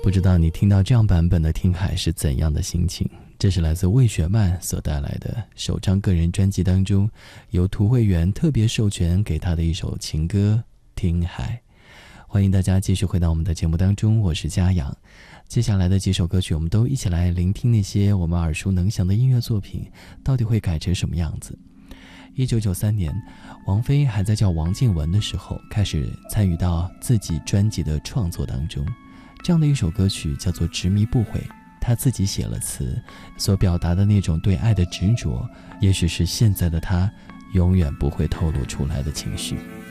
不知道你听到这样版本的《听海》是怎样的心情？这是来自魏雪漫所带来的首张个人专辑当中，由涂慧源特别授权给他的一首情歌《听海》。欢迎大家继续回到我们的节目当中，我是嘉阳。接下来的几首歌曲，我们都一起来聆听那些我们耳熟能详的音乐作品到底会改成什么样子。1993年，王菲还在叫王靖雯的时候，开始参与到自己专辑的创作当中。这样的一首歌曲叫做《执迷不悔》，她自己写了词，所表达的那种对爱的执着，也许是现在的她永远不会透露出来的情绪。